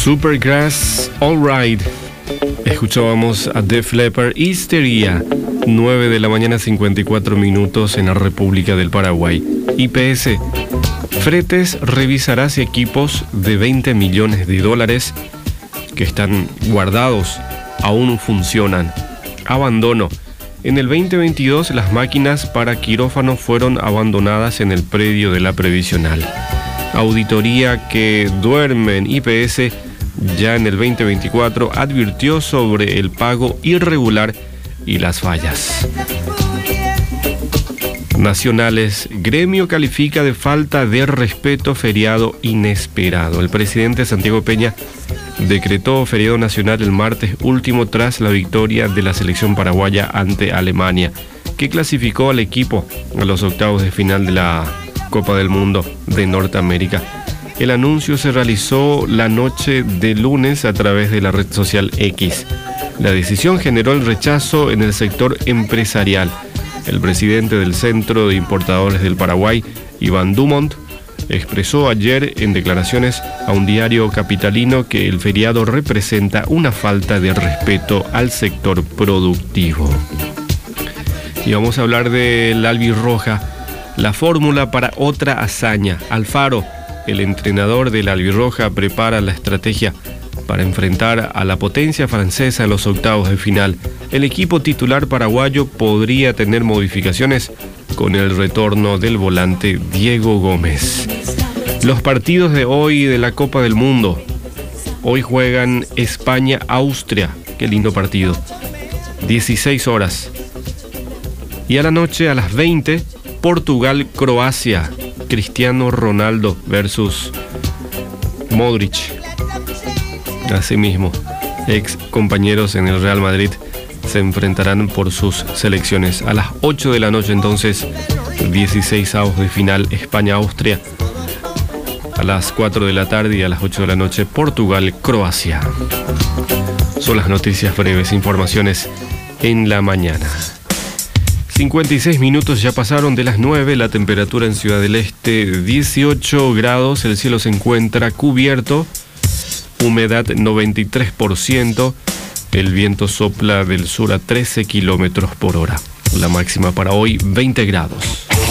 Supergrass, Alright. Escuchábamos a Def Leppard, Histeria. 9 de la mañana, 54 minutos en la República del Paraguay. IPS. Fretes revisará si equipos de $20 millones que están guardados aún funcionan. Abandono. En el 2022 las máquinas para quirófano fueron abandonadas en el predio de la previsional. Auditoría que duerme en IPS ya en el 2024 advirtió sobre el pago irregular y las fallas. Nacionales, gremio califica de falta de respeto feriado inesperado. El presidente Santiago Peña decretó feriado nacional el martes último tras la victoria de la selección paraguaya ante Alemania, que clasificó al equipo a los octavos de final de la Copa del Mundo de Norteamérica. El anuncio se realizó la noche de lunes a través de la red social X. La decisión generó el rechazo en el sector empresarial. El presidente del Centro de Importadores del Paraguay, Iván Dumont, expresó ayer en declaraciones a un diario capitalino que el feriado representa una falta de respeto al sector productivo. Y vamos a hablar del albirroja, la fórmula para otra hazaña. Alfaro, el entrenador del albirroja, prepara la estrategia para enfrentar a la potencia francesa en los octavos de final. El equipo titular paraguayo podría tener modificaciones con el retorno del volante Diego Gómez. Los partidos de hoy de la Copa del Mundo. Hoy juegan España-Austria. Qué lindo partido. 16 horas. Y a la noche, a las 20, Portugal-Croacia. Cristiano Ronaldo versus Modric. Asimismo, ex compañeros en el Real Madrid se enfrentarán por sus selecciones. A las 8 de la noche entonces, 16avos de final, España-Austria. A las 4 de la tarde y a las 8 de la noche, Portugal-Croacia. Son las noticias breves, informaciones en la mañana. 56 minutos ya pasaron de las 9, la temperatura en Ciudad del Este 18 grados, el cielo se encuentra cubierto, humedad 93%, el viento sopla del sur a 13 kilómetros por hora. La máxima para hoy 20 grados.